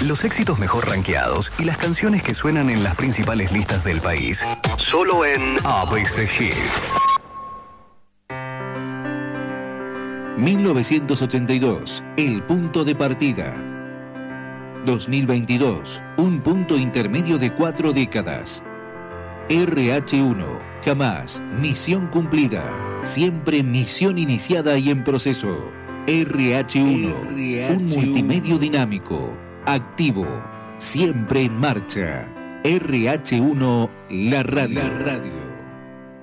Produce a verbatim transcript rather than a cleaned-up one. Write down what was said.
Los éxitos mejor rankeados y las canciones que suenan en las principales listas del país. Solo en A B C Hits. mil novecientos ochenta y dos, el punto de partida. dos mil veintidós, un punto intermedio de cuatro décadas. R H uno, jamás misión cumplida, siempre misión iniciada y en proceso. R H uno, R H uno, un multimedio dinámico, activo, siempre en marcha. R H uno, la radio. La radio.